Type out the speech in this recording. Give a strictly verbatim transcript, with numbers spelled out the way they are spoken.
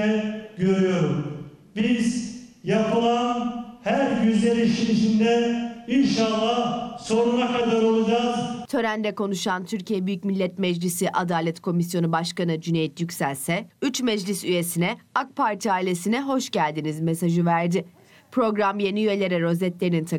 içinde görüyorum. Biz yapılan her güzel işin içinde inşallah sonuna kadar olacağız. Törende konuşan Türkiye Büyük Millet Meclisi Adalet Komisyonu Başkanı Cüneyt Yüksel ise üç meclis üyesine AK Parti ailesine hoş geldiniz mesajı verdi. Program yeni üyelere rozetlerinin